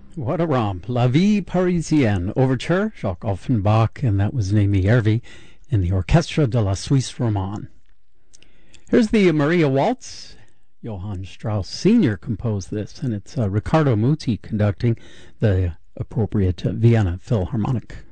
What a romp. La Vie Parisienne Overture, Jacques Offenbach, and that was Naomi Järvi in the Orchestre de la Suisse Romande. Here's the Maria Waltz. Johann Strauss Sr. composed this, and it's Riccardo Muti conducting the appropriate Vienna Philharmonic.